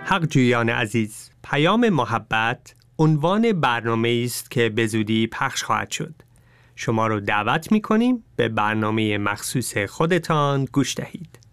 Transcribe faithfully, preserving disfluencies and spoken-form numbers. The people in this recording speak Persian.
حق جویان عزیز، پیام محبت عنوان برنامه است که به زودی پخش خواهد شد. شما رو دعوت می کنیم به برنامه مخصوص خودتان گوش دهید.